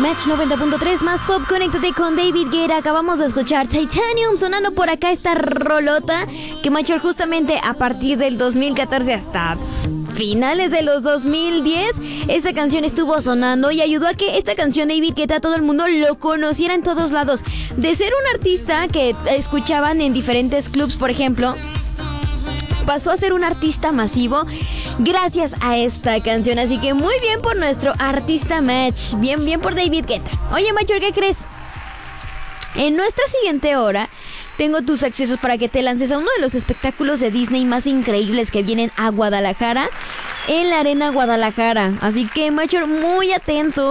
Match 90.3 más pop, conéctate con David Guetta. Acabamos de escuchar Titanium sonando por acá, esta rolota que Major justamente a partir del 2014 hasta finales de los 2010 esta canción estuvo sonando y ayudó a que esta canción David Guetta todo el mundo lo conociera en todos lados. De ser un artista que escuchaban en diferentes clubs, por ejemplo, pasó a ser un artista masivo gracias a esta canción. Así que muy bien por nuestro artista Match. Bien por David Guetta. Oye, Major, ¿qué crees? En nuestra siguiente hora tengo tus accesos para que te lances a uno de los espectáculos de Disney más increíbles que vienen a Guadalajara, en la Arena Guadalajara. Así que, Major, muy atento.